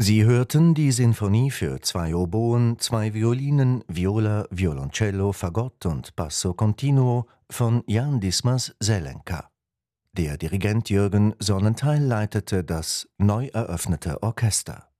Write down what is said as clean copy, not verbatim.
Sie hörten die Sinfonie für 2 Oboen, 2 Violinen, Viola, Violoncello, Fagott und Basso continuo von Jan Dismas Zelenka. Der Dirigent Jürgen Sonnenthal leitete das neu eröffnete Orchester.